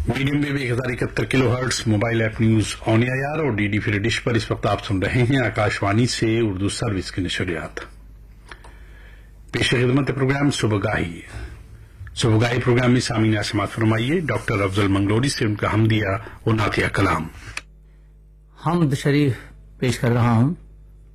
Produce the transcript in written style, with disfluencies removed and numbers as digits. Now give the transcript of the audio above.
Medium wave 1071 kilohertz mobile app news on AIR और DD free dish पर इस वक्त आप सुन रहे हैं आकाशवाणी से उर्दू सर्विस की नशरियात। पेश खिदमत प्रोग्राम सुबहगाही प्रोग्राम में सामीना समात फरमाइए डॉक्टर अफजल मंगलोरी से उनका हमदिया और नातिया कलाम। हमद शरीफ पेश कर रहा हूं।